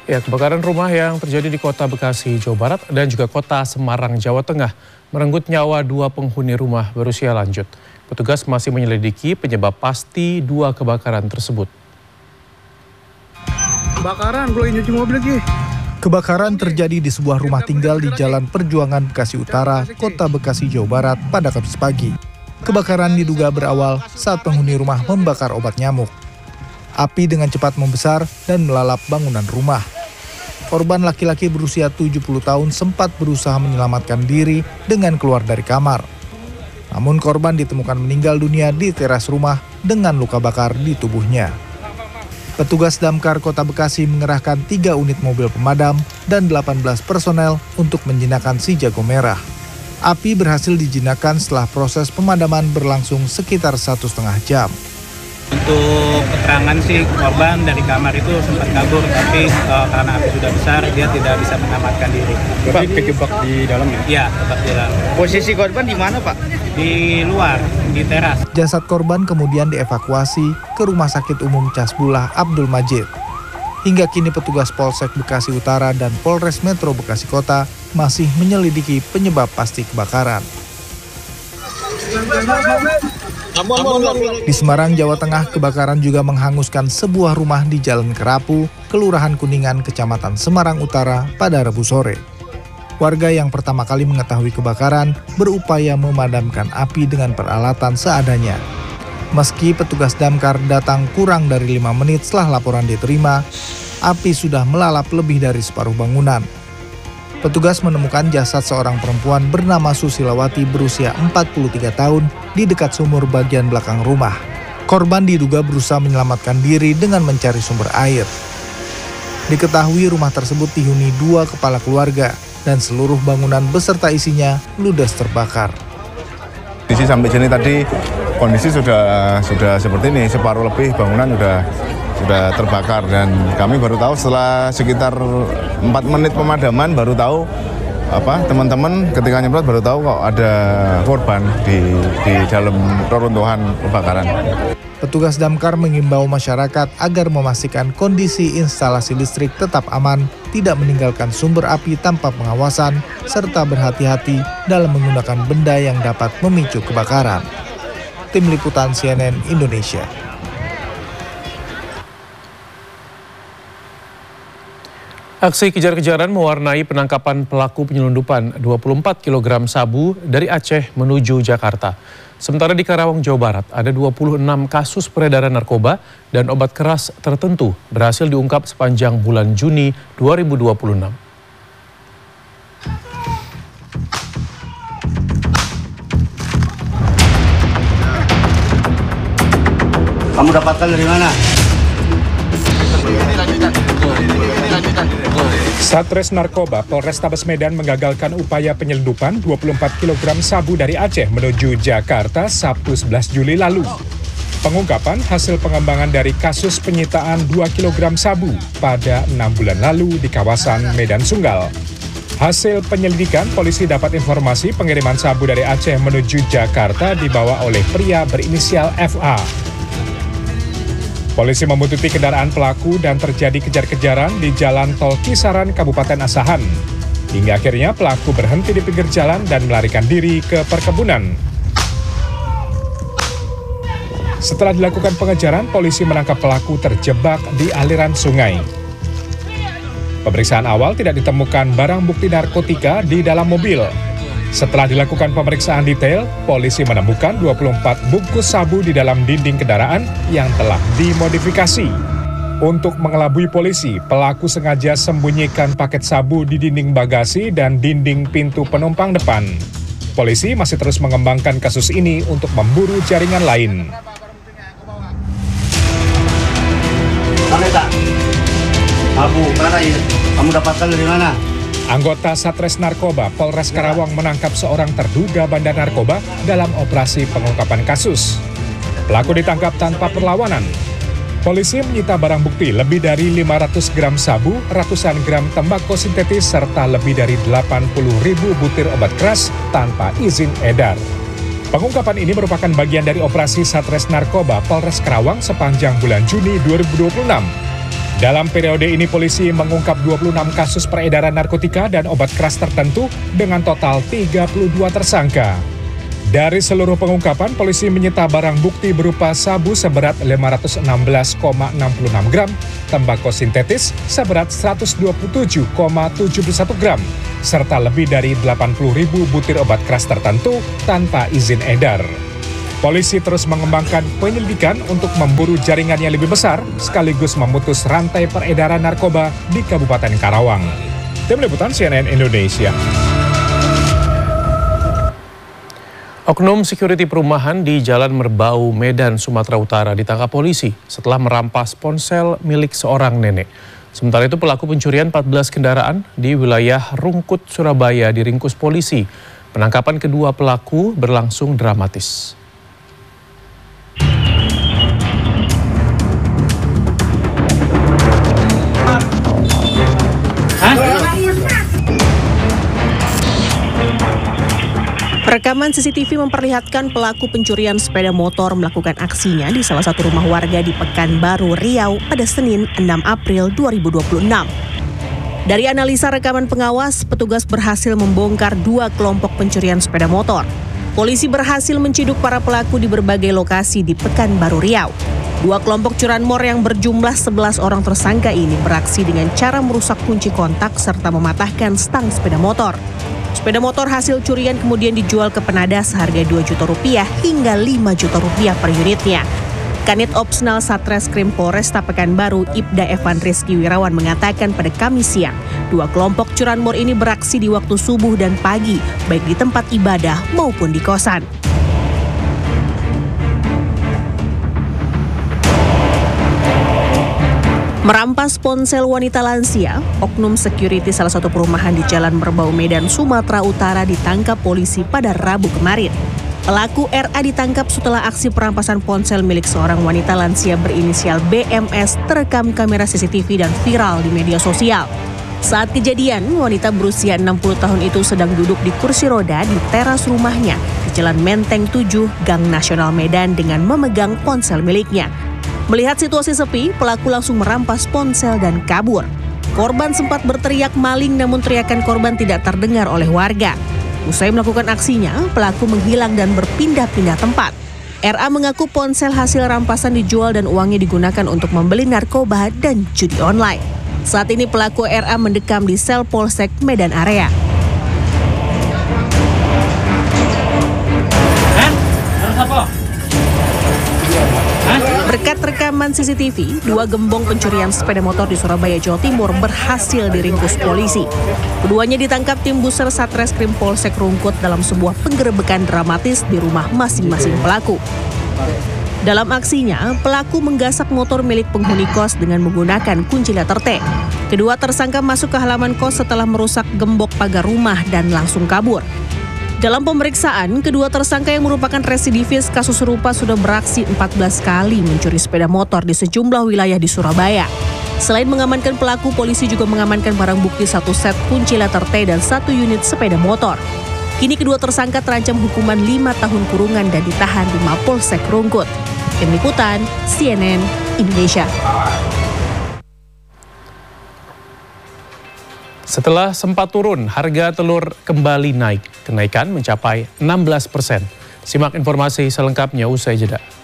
Ya, kebakaran rumah yang terjadi di Kota Bekasi, Jawa Barat dan juga Kota Semarang, Jawa Tengah merenggut nyawa dua penghuni rumah berusia lanjut. Petugas masih menyelidiki penyebab pasti dua kebakaran tersebut. Kebakaran terjadi di sebuah rumah tinggal di Jalan Perjuangan Bekasi Utara, Kota Bekasi, Jawa Barat pada Kamis pagi. Kebakaran diduga berawal saat penghuni rumah membakar obat nyamuk. Api dengan cepat membesar dan melalap bangunan rumah. Korban laki-laki berusia 70 tahun sempat berusaha menyelamatkan diri dengan keluar dari kamar. Namun korban ditemukan meninggal dunia di teras rumah dengan luka bakar di tubuhnya. Petugas Damkar Kota Bekasi mengerahkan 3 unit mobil pemadam dan 18 personel untuk menjinakkan si jago merah. Api berhasil dijinakkan setelah proses pemadaman berlangsung sekitar 1,5 jam. Untuk keterangan sih korban dari kamar itu sempat kabur, tapi karena api sudah besar dia tidak bisa menyelamatkan diri. Berarti kejebak di dalam ya? Iya, tetap di dalam. Posisi korban di mana, Pak? Di luar, di teras. Jasad korban kemudian dievakuasi ke Rumah Sakit Umum Casbullah Abdul Majid. Hingga kini petugas Polsek Bekasi Utara dan Polres Metro Bekasi Kota masih menyelidiki penyebab pasti kebakaran. Di Semarang, Jawa Tengah, kebakaran juga menghanguskan sebuah rumah di Jalan Kerapu, Kelurahan Kuningan, Kecamatan Semarang Utara pada Rabu sore. Warga yang pertama kali mengetahui kebakaran berupaya memadamkan api dengan peralatan seadanya. Meski petugas damkar datang kurang dari 5 menit setelah laporan diterima, api sudah melalap lebih dari separuh bangunan. Petugas menemukan jasad seorang perempuan bernama Susilawati berusia 43 tahun di dekat sumur bagian belakang rumah. Korban diduga berusaha menyelamatkan diri dengan mencari sumber air. Diketahui rumah tersebut dihuni 2 kepala keluarga dan seluruh bangunan beserta isinya ludes terbakar. Kondisi sampai sini tadi kondisi sudah seperti ini, separuh lebih bangunan sudah terbakar dan kami baru tahu setelah sekitar 4 menit pemadaman baru tahu teman-teman ketika nyemprot baru tahu kok ada korban di dalam reruntuhan kebakaran. Petugas damkar mengimbau masyarakat agar memastikan kondisi instalasi listrik tetap aman, tidak meninggalkan sumber api tanpa pengawasan, serta berhati-hati dalam menggunakan benda yang dapat memicu kebakaran. Tim Liputan CNN Indonesia. Aksi kejar-kejaran mewarnai penangkapan pelaku penyelundupan 24 kg sabu dari Aceh menuju Jakarta. Sementara di Karawang, Jawa Barat, ada 26 kasus peredaran narkoba dan obat keras tertentu berhasil diungkap sepanjang bulan Juni 2026. Kamu dapatkan dari mana? Satres Narkoba Polrestabes Medan menggagalkan upaya penyelundupan 24 kg sabu dari Aceh menuju Jakarta Sabtu 11 Juli lalu. Pengungkapan hasil pengembangan dari kasus penyitaan 2 kg sabu pada 6 bulan lalu di kawasan Medan Sunggal. Hasil penyelidikan, polisi dapat informasi pengiriman sabu dari Aceh menuju Jakarta dibawa oleh pria berinisial FA. Polisi membuntuti kendaraan pelaku dan terjadi kejar-kejaran di Jalan Tol Kisaran, Kabupaten Asahan. Hingga akhirnya pelaku berhenti di pinggir jalan dan melarikan diri ke perkebunan. Setelah dilakukan pengejaran, polisi menangkap pelaku terjebak di aliran sungai. Pemeriksaan awal tidak ditemukan barang bukti narkotika di dalam mobil. Setelah dilakukan pemeriksaan detail, polisi menemukan 24 bungkus sabu di dalam dinding kendaraan yang telah dimodifikasi. Untuk mengelabui polisi, pelaku sengaja sembunyikan paket sabu di dinding bagasi dan dinding pintu penumpang depan. Polisi masih terus mengembangkan kasus ini untuk memburu jaringan lain. Sabu, mana ya? Kamu dapatkan dari mana? Anggota Satres Narkoba Polres Karawang menangkap seorang terduga bandar narkoba dalam operasi pengungkapan kasus. Pelaku ditangkap tanpa perlawanan. Polisi menyita barang bukti lebih dari 500 gram sabu, ratusan gram tembakau sintetis, serta lebih dari 80.000 butir obat keras tanpa izin edar. Pengungkapan ini merupakan bagian dari operasi Satres Narkoba Polres Karawang sepanjang bulan Juni 2026. Dalam periode ini polisi mengungkap 26 kasus peredaran narkotika dan obat keras tertentu dengan total 32 tersangka. Dari seluruh pengungkapan, polisi menyita barang bukti berupa sabu seberat 516,66 gram, tembakau sintetis seberat 127,71 gram, serta lebih dari 80.000 butir obat keras tertentu tanpa izin edar. Polisi terus mengembangkan penyelidikan untuk memburu jaringan yang lebih besar, sekaligus memutus rantai peredaran narkoba di Kabupaten Karawang. Tim Liputan CNN Indonesia. Oknum security perumahan di Jalan Merbau, Medan, Sumatera Utara ditangkap polisi setelah merampas ponsel milik seorang nenek. Sementara itu pelaku pencurian 14 kendaraan di wilayah Rungkut, Surabaya diringkus polisi. Penangkapan kedua pelaku berlangsung dramatis. Rekaman CCTV memperlihatkan pelaku pencurian sepeda motor melakukan aksinya di salah satu rumah warga di Pekanbaru, Riau pada Senin 6 April 2026. Dari analisa rekaman pengawas, petugas berhasil membongkar 2 kelompok pencurian sepeda motor. Polisi berhasil menciduk para pelaku di berbagai lokasi di Pekanbaru, Riau. 2 kelompok curanmor yang berjumlah 11 orang tersangka ini beraksi dengan cara merusak kunci kontak serta mematahkan stang sepeda motor. Sepeda motor hasil curian kemudian dijual ke penadah seharga Rp2 juta hingga Rp5 juta per unitnya. Kanit Opsnal Satreskrim Polresta Pekanbaru, Ibda Evan Rizky Wirawan mengatakan pada Kamis siang, 2 kelompok curanmor ini beraksi di waktu subuh dan pagi, baik di tempat ibadah maupun di kosan. Merampas ponsel wanita lansia, oknum security salah satu perumahan di Jalan Merbau, Medan, Sumatera Utara ditangkap polisi pada Rabu kemarin. Pelaku RA ditangkap setelah aksi perampasan ponsel milik seorang wanita lansia berinisial BMS terekam kamera CCTV dan viral di media sosial. Saat kejadian, wanita berusia 60 tahun itu sedang duduk di kursi roda di teras rumahnya di Jalan Menteng 7, Gang Nasional Medan dengan memegang ponsel miliknya. Melihat situasi sepi, pelaku langsung merampas ponsel dan kabur. Korban sempat berteriak maling namun teriakan korban tidak terdengar oleh warga. Usai melakukan aksinya, pelaku menghilang dan berpindah-pindah tempat. RA mengaku ponsel hasil rampasan dijual dan uangnya digunakan untuk membeli narkoba dan judi online. Saat ini pelaku RA mendekam di sel Polsek Medan Area. Berkat rekaman CCTV, 2 gembong pencurian sepeda motor di Surabaya, Jawa Timur berhasil diringkus polisi. Keduanya ditangkap tim Buser Satreskrim Polsek Rungkut dalam sebuah penggerebekan dramatis di rumah masing-masing pelaku. Dalam aksinya, pelaku menggasak motor milik penghuni kos dengan menggunakan kunci letter T. Kedua tersangka masuk ke halaman kos setelah merusak gembok pagar rumah dan langsung kabur. Dalam pemeriksaan, kedua tersangka yang merupakan residivis kasus serupa sudah beraksi 14 kali mencuri sepeda motor di sejumlah wilayah di Surabaya. Selain mengamankan pelaku, polisi juga mengamankan barang bukti 1 set kunci letter T dan 1 unit sepeda motor. Kini kedua tersangka terancam hukuman 5 tahun kurungan dan ditahan di Mapolsek Rungkut. Tim Liputan, CNN Indonesia. Setelah sempat turun, harga telur kembali naik. Kenaikan mencapai 16%. Simak informasi selengkapnya usai jeda.